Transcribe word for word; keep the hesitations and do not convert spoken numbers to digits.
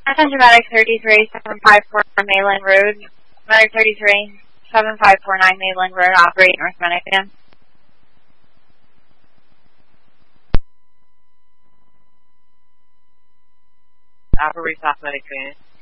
Attention Medic thirty-three, seven five four Mayland Road. Medic thirty-three, seven five four nine Mayland Road, operate North Medic again. Operate South Medic again.